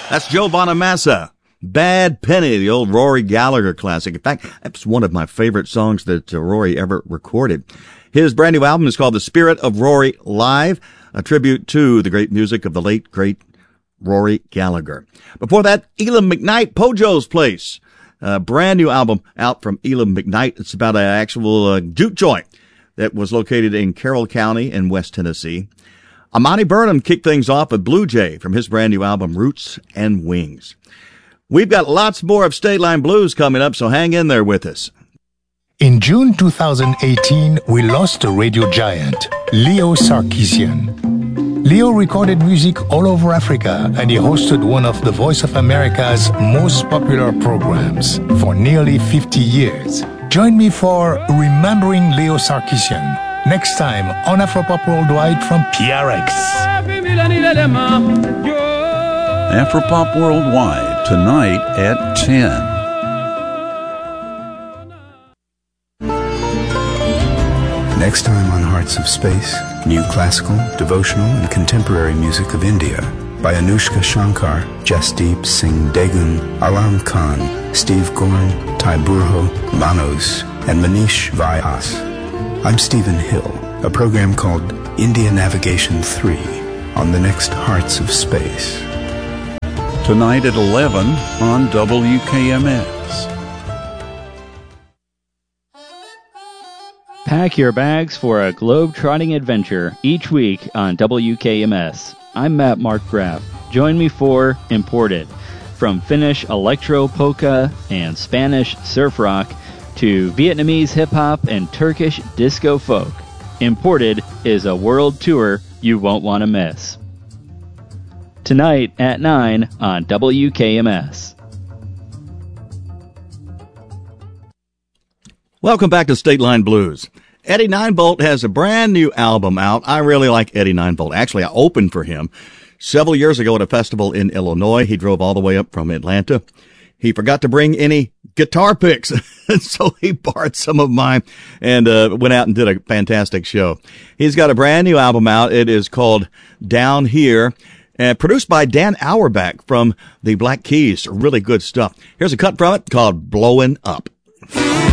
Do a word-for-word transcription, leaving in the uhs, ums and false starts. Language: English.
That's Joe Bonamassa. Bad Penny, the old Rory Gallagher classic. In fact, that's one of my favorite songs that uh, Rory ever recorded. His brand new album is called The Spirit of Rory Live, a tribute to the great music of the late, great Rory Gallagher. Before that, Elam McKnight, Pojo's Place. A brand new album out from Elam McKnight. It's about an actual uh, juke joint that was located in Carroll County in West Tennessee. Amani Burnham kicked things off with Blue Jay from his brand new album, Roots and Wings. We've got lots more of State Line Blues coming up, so hang in there with us. In June two thousand eighteen, we lost a radio giant, Leo Sarkisian. Leo recorded music all over Africa, and he hosted one of the Voice of America's most popular programs for nearly fifty years. Join me for Remembering Leo Sarkisian next time on Afropop Worldwide from P R X. Afropop Worldwide, tonight at ten. Next time on Hearts of Space, new classical, devotional, and contemporary music of India by Anushka Shankar, Jasdeep Singh Degun, Alam Khan, Steve Gorn, Ty Burho, Manos, and Manish Vyas. I'm Stephen Hill, a program called India Navigation three on the next Hearts of Space. Tonight at eleven on W K M S. Pack your bags for a globe-trotting adventure each week on W K M S. I'm Matt Mark Graff. Join me for Imported. From Finnish electro polka and Spanish surf rock to Vietnamese hip-hop and Turkish disco folk, Imported is a world tour you won't want to miss. Tonight at nine on W K M S. Welcome back to State Line Blues. Eddie Ninevolt has a brand new album out. I really like Eddie Ninevolt. Actually, I opened for him several years ago at a festival in Illinois. He drove all the way up from Atlanta. He forgot to bring any guitar picks, and so he borrowed some of mine and uh, went out and did a fantastic show. He's got a brand new album out. It is called Down Here, and produced by Dan Auerbach from the Black Keys. Really good stuff. Here's a cut from it called Blowin' Up.